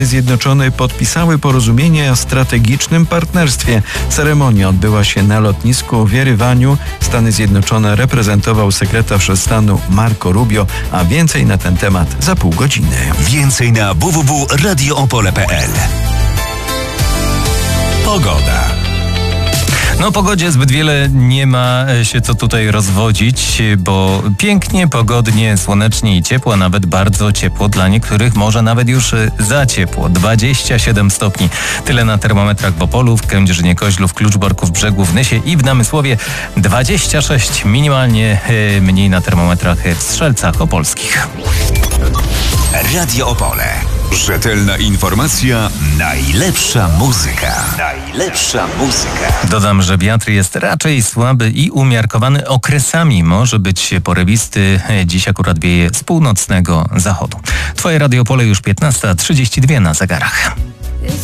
Zjednoczone podpisały porozumienie o strategicznym partnerstwie. Ceremonia odbyła się na lotnisku w Jerywaniu. Stany Zjednoczone reprezentował sekretarz stanu Marco Rubio, a więcej na ten temat za pół godziny. Więcej na www.radioopole.pl. Pogoda. No, pogodzie zbyt wiele nie ma się co tutaj rozwodzić, bo pięknie, pogodnie, słonecznie i ciepło, nawet bardzo ciepło. Dla niektórych może nawet już za ciepło. 27 stopni. Tyle na termometrach w Opolu, w Kędzierzynie Koźlu, w Kluczborku, w Brzegu, w Nysie i w Namysłowie. 26 minimalnie mniej na termometrach w Strzelcach Opolskich. Radio Opole. Rzetelna informacja, najlepsza muzyka. Najlepsza muzyka. Dodam, że wiatr jest raczej słaby i umiarkowany. Okresami może być porywisty. Dziś akurat wieje z północnego zachodu. Twoje Radio Opole już 15:32 na zegarach.